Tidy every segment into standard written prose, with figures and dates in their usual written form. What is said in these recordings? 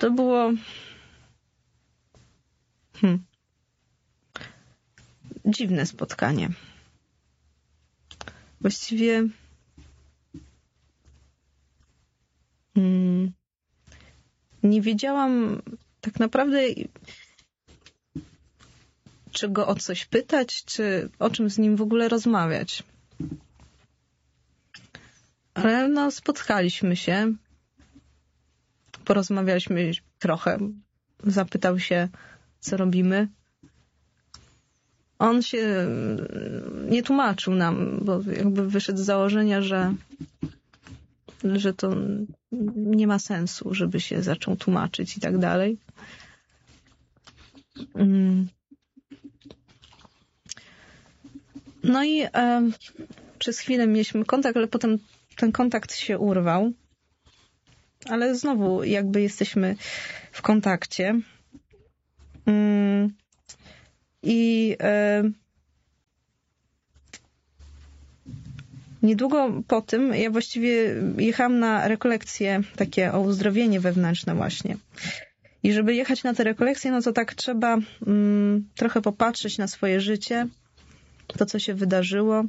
To było dziwne spotkanie. Właściwie nie wiedziałam tak naprawdę, czy go o coś pytać, czy o czym z nim w ogóle rozmawiać. Ale no, spotkaliśmy się, porozmawialiśmy trochę, zapytał się, co robimy. On się nie tłumaczył nam, bo jakby wyszedł z założenia, że to nie ma sensu, żeby się zaczął tłumaczyć i tak dalej. No i przez chwilę mieliśmy kontakt, ale potem ten kontakt się urwał. Ale znowu jakby jesteśmy w kontakcie. I niedługo po tym ja właściwie jechałam na rekolekcje takie o uzdrowienie wewnętrzne właśnie. I żeby jechać na te rekolekcje, no to tak trzeba trochę popatrzeć na swoje życie, to co się wydarzyło.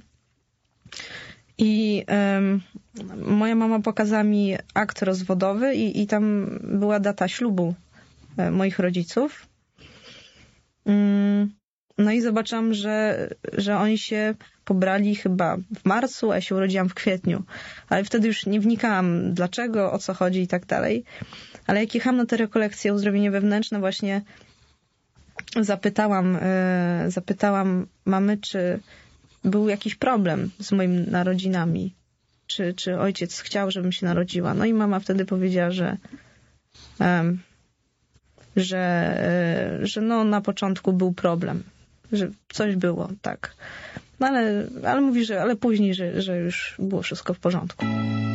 I moja mama pokazała mi akt rozwodowy i tam była data ślubu moich rodziców. No i zobaczyłam, że oni się pobrali chyba w marcu, a ja się urodziłam w kwietniu. Ale wtedy już nie wnikałam dlaczego, o co chodzi i tak dalej. Ale jak jechałam na te rekolekcje uzdrowienie wewnętrzne, właśnie zapytałam mamy, czy był jakiś problem z moimi narodzinami. Czy ojciec chciał, żebym się narodziła. No i mama wtedy powiedziała, że no na początku był problem. Że coś było, tak. No ale mówi, że później, że już było wszystko w porządku.